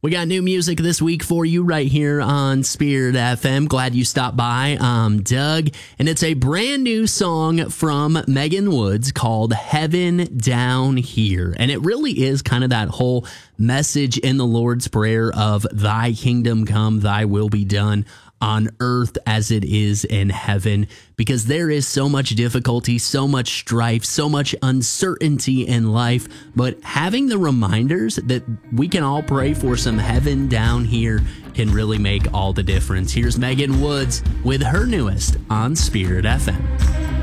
We got new music this week for you right here on Spirit FM. Glad you stopped by. I'm Doug, and it's a brand new song from Megan Woods called Heaven Down Here. And it really is kind of that whole message in the Lord's Prayer of Thy kingdom come, Thy will be done on earth as it is in heaven, because there is so much difficulty, so much strife, so much uncertainty in life. But having the reminders that we can all pray for some heaven down here can really make all the difference. Here's Megan Woods with her newest on Spirit FM.